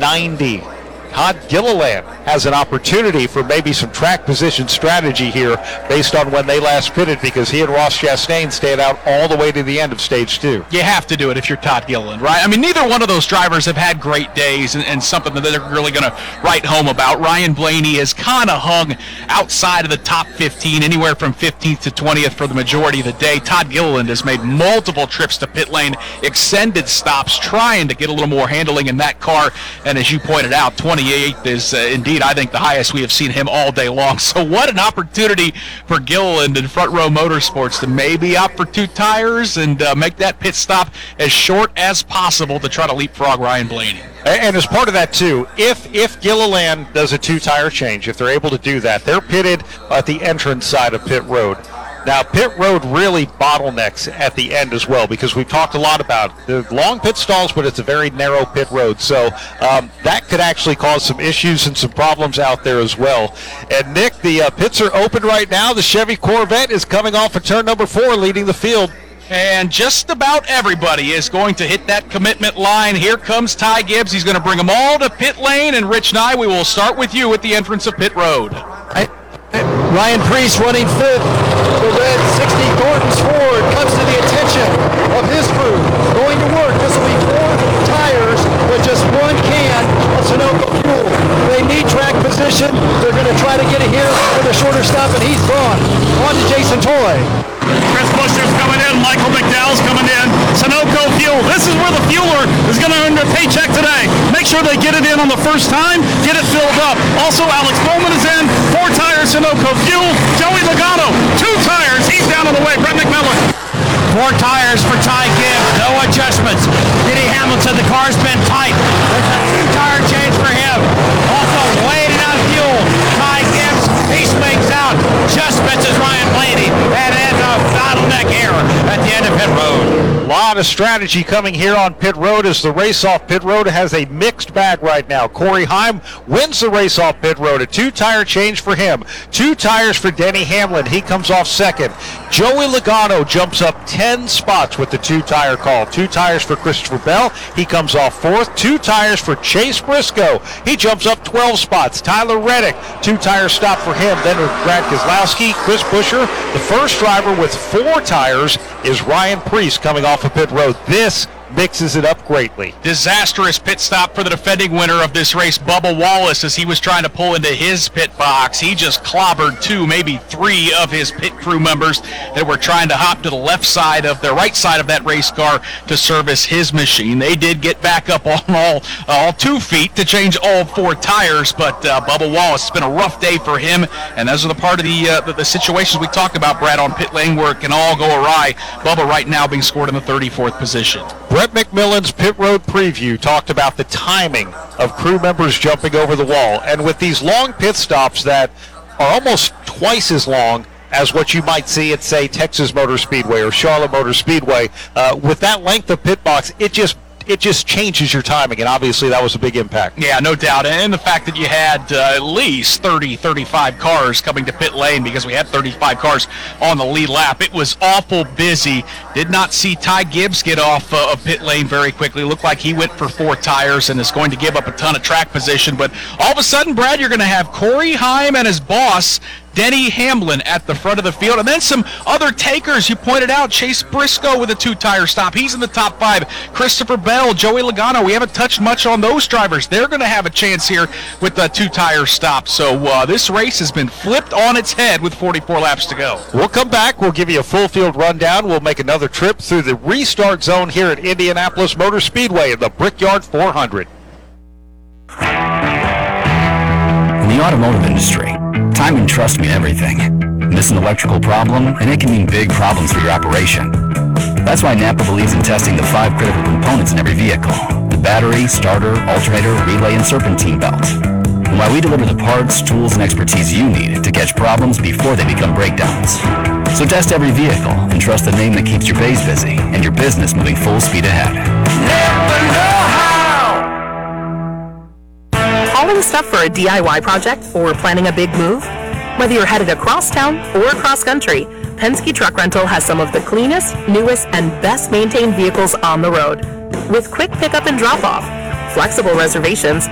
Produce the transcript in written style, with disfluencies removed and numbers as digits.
90. Todd Gilliland has an opportunity for maybe some track position strategy here based on when they last pitted, because he and Ross Chastain stayed out all the way to the end of stage 2. You have to do it if you're Todd Gilliland, right? I mean, neither one of those drivers have had great days and something that they're really going to write home about. Ryan Blaney has kind of hung outside of the top 15, anywhere from 15th to 20th for the majority of the day. Todd Gilliland has made multiple trips to pit lane, extended stops, trying to get a little more handling in that car. And as you pointed out, 28 is indeed, I think, the highest we have seen him all day long. So what an opportunity for Gilliland and Front Row Motorsports to maybe opt for 2 tires and make that pit stop as short as possible to try to leapfrog Ryan Blaney. And as part of that, too, if Gilliland does a 2-tire change, if they're able to do that, they're pitted at the entrance side of pit road. Now, pit road really bottlenecks at the end as well, because we've talked a lot about the long pit stalls, but it's a very narrow pit road. So that could actually cause some issues and some problems out there as well. And, Nick, the pits are open right now. The Chevy Corvette is coming off of turn number 4, leading the field. And just about everybody is going to hit that commitment line. Here comes Ty Gibbs. He's going to bring them all to pit lane. And, Rich Nye, we will start with you at the entrance of pit road. Ryan Preece running 5th. The red 60 Thornton's Ford comes to the attention of his crew. Going to work. This will be 4 tires with just 1 can of Sunoco fuel. They need track position. They're going to try to get it here with a shorter stop, and he's gone. On to Jason Toy. Chris Buescher's coming in. Michael McDowell's coming in. Sunoco fuel. This is where the fueler is going to earn their paycheck today. Make sure they get it in on the first time. Get it filled up. Also, Alex Bowman is in. 4 tires Sunoco fuel. Joey Logano, 2 tires. He's down on the way. Brett McMillan. 4 tires for Ty Gibbs. No adjustments. Denny Hamilton, the car's been tight. There's a 2-tire change for him. Also waiting on fuel. Ty Gibbs, he swings out. Just misses Ryan Blaney. And ends a bottleneck error at the end of pit road. A lot of strategy coming here on pit road as the race off pit road has a mixed bag right now. Corey Heim wins the race off pit road. A 2-tire change for him. 2 tires for Denny Hamlin. He comes off 2nd. Joey Logano jumps up 10 spots with the 2-tire call. 2 tires for Christopher Bell. He comes off 4th. 2 tires for Chase Briscoe. He jumps up 12 spots. Tyler Reddick, 2-tire stop for him. Then with Brad Keselowski, Chris Buescher. The first driver with 4 tires is Ryan Preece coming off of pit road. This mixes it up greatly. Disastrous pit stop for the defending winner of this race, Bubba Wallace, as he was trying to pull into his pit box. He just clobbered 2, maybe 3 of his pit crew members that were trying to hop to the right side of that race car to service his machine. They did get back up on all 2 feet to change all 4 tires, but Bubba Wallace, it's been a rough day for him, and those are the part of the situations we talked about, Brad, on pit lane where it can all go awry. Bubba right now being scored in the 34th position. Brett McMillan's pit road preview talked about the timing of crew members jumping over the wall. And with these long pit stops that are almost twice as long as what you might see at, say, Texas Motor Speedway or Charlotte Motor Speedway, with that length of pit box, it just changes your timing, and obviously that was a big impact. Yeah, no doubt. And the fact that you had at least 30, 35 cars coming to pit lane, because we had 35 cars on the lead lap. It was awful busy. Did not see Ty Gibbs get off of pit lane very quickly. Looked like he went for 4 tires and is going to give up a ton of track position. But all of a sudden, Brad, you're going to have Corey Heim and his boss, Denny Hamlin, at the front of the field. And then some other takers. You pointed out Chase Briscoe with a 2-tire stop. He's in the top 5. Christopher Bell, Joey Logano. We haven't touched much on those drivers. They're going to have a chance here with the 2-tire stop. So this race has been flipped on its head with 44 laps to go. We'll come back. We'll give you a full field rundown. We'll make another trip through the restart zone here at Indianapolis Motor Speedway in the Brickyard 400. In the automotive industry, time and trust mean everything. Miss an electrical problem, and it can mean big problems for your operation. That's why Napa believes in testing the 5 critical components in every vehicle: the battery, starter, alternator, relay, and serpentine belt. And why we deliver the parts, tools, and expertise you need to catch problems before they become breakdowns. So test every vehicle and trust the name that keeps your bays busy and your business moving full speed ahead. Napa know-how! Hauling stuff for a DIY project or planning a big move? Whether you're headed across town or across country, Penske Truck Rental has some of the cleanest, newest, and best maintained vehicles on the road. With quick pickup and drop-off, flexible reservations,